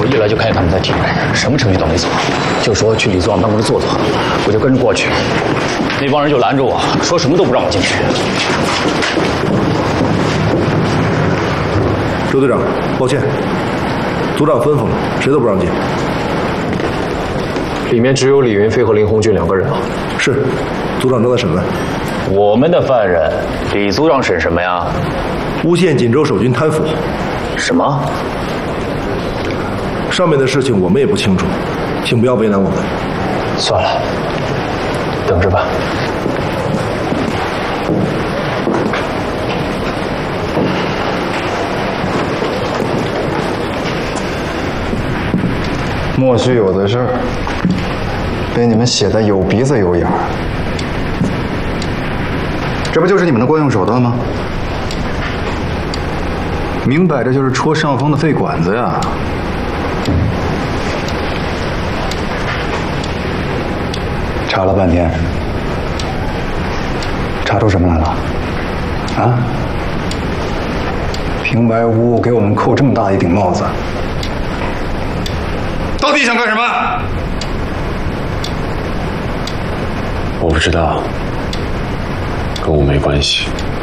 我一来就看见他们在体内，什么程序都没做，就说去李组长办公室坐坐，我就跟着过去。那帮人就拦着我，说什么都不让我进去。 周队长，抱歉，组长吩咐了，谁都不让进。 里面只有李云飞和林红军2个人啊。 是，组长正在审问。 我们的犯人，李组长审什么呀？ 诬陷锦州守军贪腐。 什么？ 上面的事情我们也不清楚，请不要为难我们。 算了，等着吧。 莫须有的事儿，被你们写得有鼻子有眼儿，这不就是你们的惯用手段吗？明摆着就是戳上峰的肺管子呀！查了半天，查出什么来了？啊？平白无故给我们扣这么大一顶帽子，到底想干什么？ 我不知道，跟我没关系。